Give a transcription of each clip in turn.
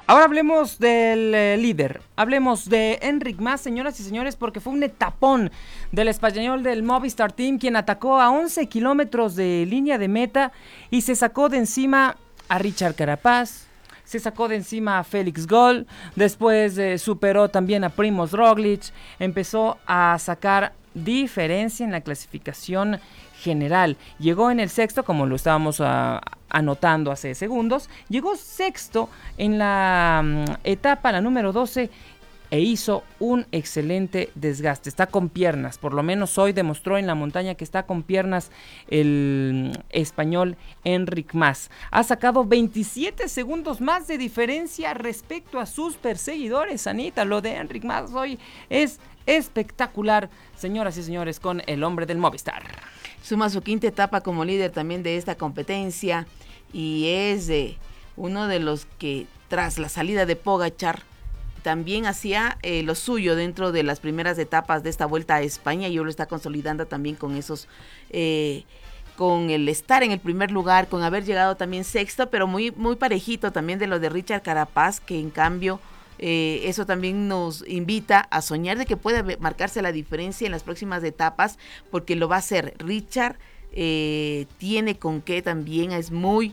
Ahora hablemos del líder, hablemos de Enric Mas, señoras y señores, porque fue un etapón del español del Movistar Team, quien atacó a 11 kilómetros de línea de meta y se sacó de encima a Richard Carapaz, se sacó de encima a Félix Gol, después superó también a Primož Roglic, empezó a sacar diferencia en la clasificación general. Llegó en el sexto, como lo estábamos anotando hace segundos, llegó sexto en la etapa, la número 12, e hizo un excelente desgaste. Está con piernas, por lo menos hoy demostró en la montaña que está con piernas el español Enric Mas. Ha sacado 27 segundos más de diferencia respecto a sus perseguidores, Anita. Lo de Enric Mas hoy es espectacular, señoras y señores, con el hombre del Movistar. Suma su quinta etapa como líder también de esta competencia y es uno de los que tras la salida de Pogačar también hacía lo suyo dentro de las primeras etapas de esta Vuelta a España y hoy lo está consolidando también con esos con el estar en el primer lugar, con haber llegado también sexto, pero muy, muy parejito también de lo de Richard Carapaz, que en cambio eso también nos invita a soñar de que pueda marcarse la diferencia en las próximas etapas, porque lo va a hacer. Richard tiene con qué también, es muy,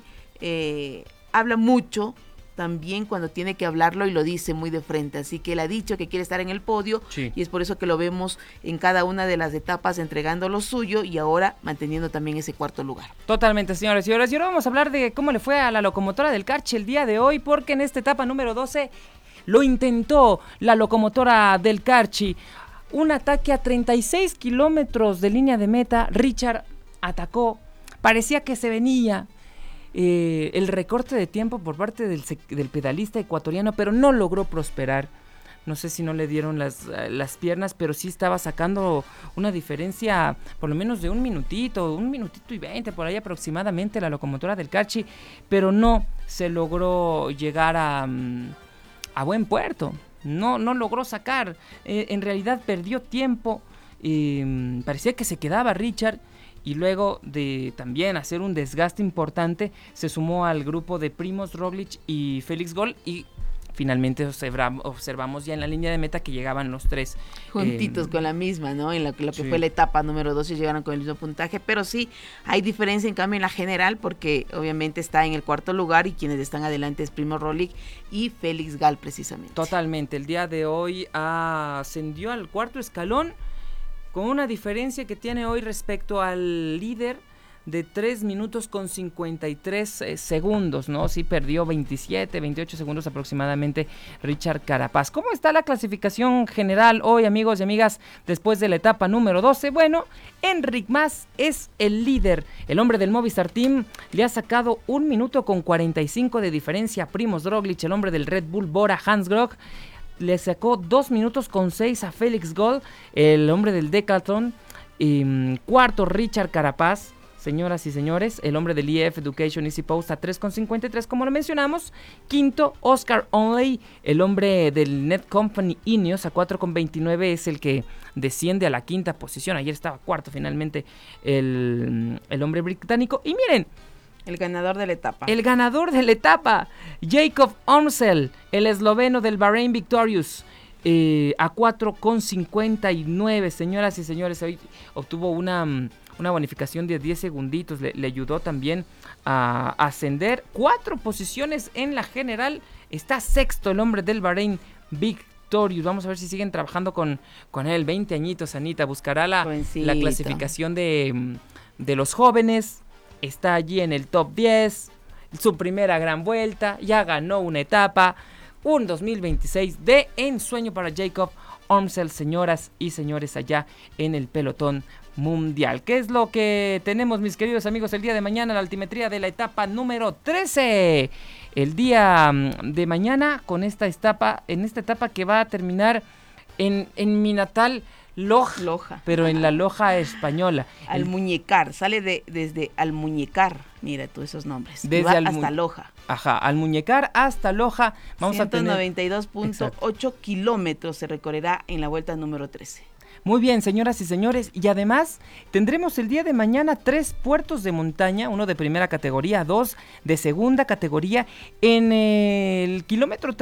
habla mucho también cuando tiene que hablarlo y lo dice muy de frente, así que él ha dicho que quiere estar en el podio, sí. Y es por eso que lo vemos en cada una de las etapas entregando lo suyo y ahora manteniendo también ese cuarto lugar. Totalmente, señores y señores, y ahora vamos a hablar de cómo le fue a la locomotora del Carchi el día de hoy, porque en esta etapa número 12 lo intentó la locomotora del Carchi, un ataque a 36 kilómetros de línea de meta. Richard atacó, parecía que se venía el recorte de tiempo por parte del pedalista ecuatoriano, pero no logró prosperar. No sé si no le dieron las piernas, pero sí estaba sacando una diferencia por lo menos de un minutito y 20 por ahí aproximadamente la locomotora del Carchi, pero no se logró llegar a buen puerto, no logró sacar, en realidad perdió tiempo, parecía que se quedaba Richard, y luego de también hacer un desgaste importante, se sumó al grupo de Primož Roglic y Félix Gol, y finalmente observamos ya en la línea de meta que llegaban los tres juntitos con la misma, ¿no? En lo que sí. Fue la etapa número 12 llegaron con el mismo puntaje, pero sí hay diferencia en cambio en la general, porque obviamente está en el cuarto lugar y quienes están adelante es Primož Roglic y Félix Gall precisamente. Totalmente, el día de hoy ascendió al cuarto escalón con una diferencia que tiene hoy respecto al líder de 3 minutos con 53 segundos, ¿no? Sí perdió 28 segundos aproximadamente Richard Carapaz. ¿Cómo está la clasificación general hoy, amigos y amigas, después de la etapa número 12? Bueno, Enric Mas es el líder. El hombre del Movistar Team le ha sacado 1 minuto con 45 de diferencia a Primož Roglic. El hombre del Red Bull Bora Hansgrohe le sacó 2 minutos con 6 a Félix Gol, el hombre del Decathlon. Cuarto, Richard Carapaz. Señoras y señores, el hombre del EF Education Easy Post a 3.53, como lo mencionamos. Quinto, Oscar Onley, el hombre del Net Company Ineos a 4.29, es el que desciende a la quinta posición. Ayer estaba cuarto finalmente el hombre británico. Y miren, el ganador de la etapa. El ganador de la etapa, Jacob Amsel, el esloveno del Bahrain Victorious, a 4.59, señoras y señores. Hoy obtuvo una bonificación de 10 segunditos, le ayudó también a ascender 4 posiciones en la general. Está sexto el hombre del Bahrain Victorious. Vamos a ver si siguen trabajando con él. 20 añitos, Anita, buscará la clasificación de los jóvenes. Está allí en el top 10, su primera gran vuelta, ya ganó una etapa, un 2026 de ensueño para Jacob Amsel, señoras y señores, allá en el pelotón mundial. ¿Qué es lo que tenemos, mis queridos amigos, el día de mañana? La altimetría de la etapa número 13. El día de mañana con esta etapa que va a terminar en mi natal Loja, pero en la Loja española. Almuñécar, sale desde Almuñécar, mira tú esos nombres, hasta Loja. Ajá, Almuñécar hasta Loja. Vamos 192.8 kilómetros se recorrerá en la vuelta número 13. Muy bien, señoras y señores, y además tendremos el día de mañana 3 puertos de montaña, uno de primera categoría, 2 de segunda categoría, en el kilómetro